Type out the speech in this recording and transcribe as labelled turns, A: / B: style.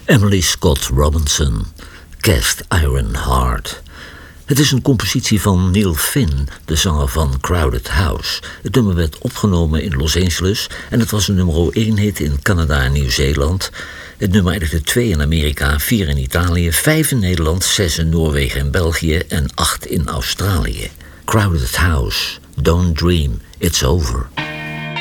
A: Emily Scott Robinson, Cast Iron Heart. Het is een compositie van Neil Finn, de zanger van Crowded House. Het nummer werd opgenomen in Los Angeles en het was een nummer 1 hit in Canada en Nieuw-Zeeland. Het nummer eindigde 2 in Amerika, 4 in Italië, 5 in Nederland, 6 in Noorwegen en België en 8 in Australië. Crowded House, Don't Dream, It's Over.